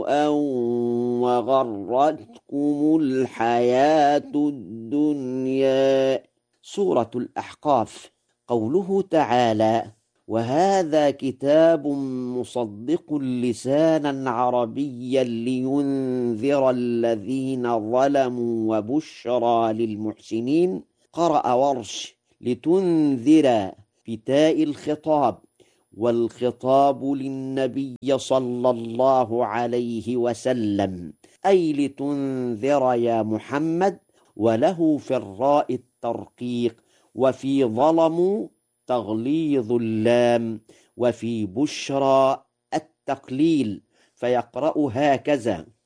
أن وغرتكم الحياة الدنيا. سورة الأحقاف. قوله تعالى: وهذا كتاب مصدق لسانا عربيا لينذر الذين ظلموا وبشرى للمحسنين. قرأ ورش: لتنذر بتاء الخطاب، والخطاب للنبي صلى الله عليه وسلم، أي لتنذر يا محمد، وله في الراء الترقيق، وفي ظلموا تغليظ اللام، وفي بشرى التقليل، فيقرأ هكذا: